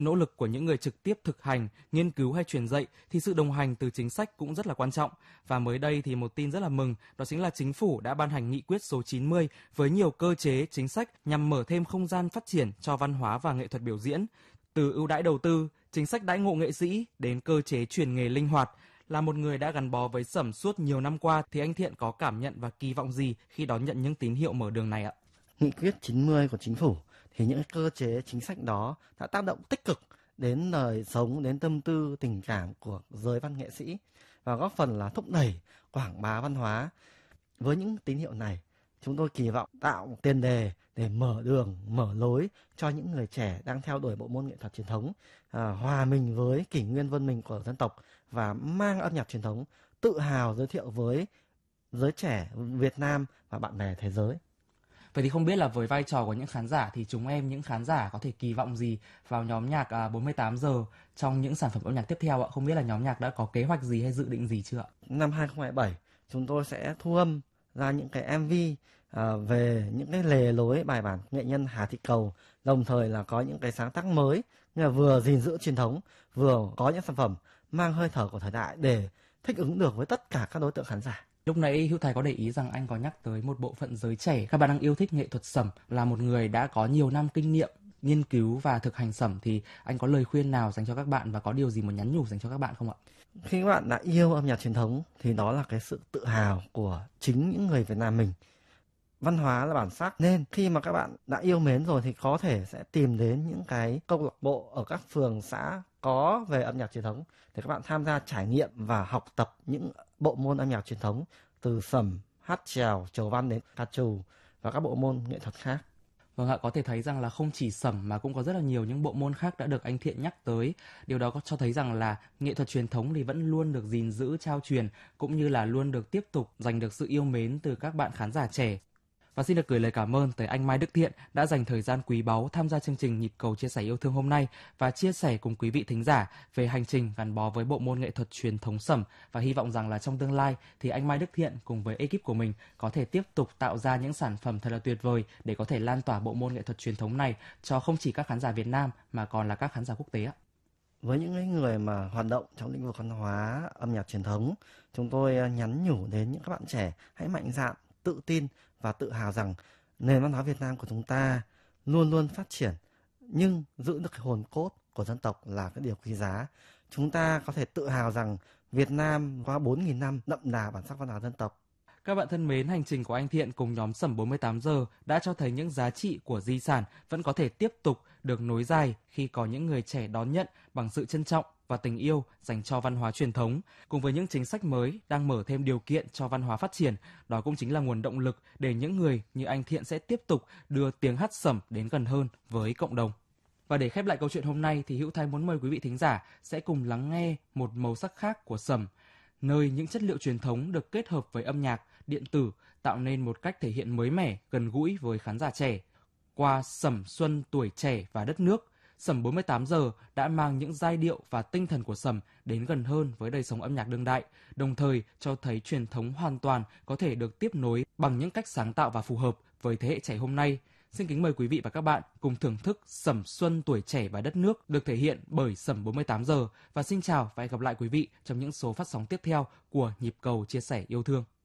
Nỗ lực của những người trực tiếp thực hành, nghiên cứu hay truyền dạy thì sự đồng hành từ chính sách cũng rất là quan trọng. Và mới đây thì một tin rất là mừng, đó chính là chính phủ đã ban hành nghị quyết số 90 với nhiều cơ chế, chính sách nhằm mở thêm không gian phát triển cho văn hóa và nghệ thuật biểu diễn. Từ ưu đãi đầu tư, chính sách đãi ngộ nghệ sĩ đến cơ chế truyền nghề linh hoạt. Là một người đã gắn bó với Sẩm suốt nhiều năm qua thì anh Thiện có cảm nhận và kỳ vọng gì khi đón nhận những tín hiệu mở đường này ạ? Nghị quyết 90 của chính phủ thì những cơ chế chính sách đó đã tác động tích cực đến đời sống, đến tâm tư, tình cảm của giới văn nghệ sĩ và góp phần là thúc đẩy quảng bá văn hóa. Với những tín hiệu này, chúng tôi kỳ vọng tạo tiền đề để mở đường, mở lối cho những người trẻ đang theo đuổi bộ môn nghệ thuật truyền thống, hòa mình với kỷ nguyên vươn mình của dân tộc và mang âm nhạc truyền thống tự hào giới thiệu với giới trẻ Việt Nam và bạn bè thế giới. Vậy thì không biết là với vai trò của những khán giả thì chúng em, những khán giả có thể kỳ vọng gì vào nhóm nhạc 48 giờ trong những sản phẩm âm nhạc tiếp theo ạ? Không biết là nhóm nhạc đã có kế hoạch gì hay dự định gì chưa ạ? Năm 2027, chúng tôi sẽ thu âm ra những cái MV về những cái lề lối bài bản nghệ nhân Hà Thị Cầu, đồng thời là có những cái sáng tác mới, như là vừa gìn giữ truyền thống, vừa có những sản phẩm mang hơi thở của thời đại để thích ứng được với tất cả các đối tượng khán giả. Lúc nãy Hữu Thái có để ý rằng anh có nhắc tới một bộ phận giới trẻ, các bạn đang yêu thích nghệ thuật Sẩm, là một người đã có nhiều năm kinh nghiệm nghiên cứu và thực hành Sẩm thì anh có lời khuyên nào dành cho các bạn và có điều gì muốn nhắn nhủ dành cho các bạn không ạ? Khi các bạn đã yêu âm nhạc truyền thống thì đó là cái sự tự hào của chính những người Việt Nam mình. Văn hóa là bản sắc, nên khi mà các bạn đã yêu mến rồi thì có thể sẽ tìm đến những cái câu lạc bộ ở các phường xã có về âm nhạc truyền thống để các bạn tham gia trải nghiệm và học tập những bộ môn âm nhạc truyền thống, từ Sẩm, hát chèo, chầu văn đến ca trù và các bộ môn nghệ thuật khác. Vâng ạ, có thể thấy rằng là không chỉ Sẩm mà cũng có rất là nhiều những bộ môn khác đã được anh Thiện nhắc tới. Điều đó có cho thấy rằng là nghệ thuật truyền thống thì vẫn luôn được gìn giữ, trao truyền cũng như là luôn được tiếp tục giành được sự yêu mến từ các bạn khán giả trẻ. Và xin được gửi lời cảm ơn tới anh Mai Đức Thiện đã dành thời gian quý báu tham gia chương trình Nhịp cầu chia sẻ yêu thương hôm nay và chia sẻ cùng quý vị thính giả về hành trình gắn bó với bộ môn nghệ thuật truyền thống Sẩm, và hy vọng rằng là trong tương lai thì anh Mai Đức Thiện cùng với ekip của mình có thể tiếp tục tạo ra những sản phẩm thật là tuyệt vời để có thể lan tỏa bộ môn nghệ thuật truyền thống này cho không chỉ các khán giả Việt Nam mà còn là các khán giả quốc tế ạ. Với những người mà hoạt động trong lĩnh vực văn hóa, âm nhạc truyền thống, chúng tôi nhắn nhủ đến những các bạn trẻ hãy mạnh dạn, tự tin và tự hào rằng nền văn hóa Việt Nam của chúng ta luôn luôn phát triển, nhưng giữ được cái hồn cốt của dân tộc là cái điều quý giá. Chúng ta có thể tự hào rằng Việt Nam qua 4.000 năm đậm đà bản sắc văn hóa dân tộc. Các bạn thân mến, hành trình của anh Thiện cùng nhóm Sẩm 48 giờ đã cho thấy những giá trị của di sản vẫn có thể tiếp tục được nối dài khi có những người trẻ đón nhận bằng sự trân trọng và tình yêu dành cho văn hóa truyền thống. Cùng với những chính sách mới đang mở thêm điều kiện cho văn hóa phát triển, đó cũng chính là nguồn động lực để những người như anh Thiện sẽ tiếp tục đưa tiếng hát Sẩm đến gần hơn với cộng đồng. Và để khép lại câu chuyện hôm nay thì Hữu Thái muốn mời quý vị thính giả sẽ cùng lắng nghe một màu sắc khác của Sẩm, nơi những chất liệu truyền thống được kết hợp với âm nhạc, điện tử tạo nên một cách thể hiện mới mẻ, gần gũi với khán giả trẻ. Qua Sẩm Xuân tuổi trẻ và đất nước, Sẩm 48 giờ đã mang những giai điệu và tinh thần của Sẩm đến gần hơn với đời sống âm nhạc đương đại, đồng thời cho thấy truyền thống hoàn toàn có thể được tiếp nối bằng những cách sáng tạo và phù hợp với thế hệ trẻ hôm nay. Xin kính mời quý vị và các bạn cùng thưởng thức Sẩm Xuân tuổi trẻ và đất nước được thể hiện bởi Sẩm 48 giờ, và xin chào và hẹn gặp lại quý vị trong những số phát sóng tiếp theo của Nhịp cầu chia sẻ yêu thương.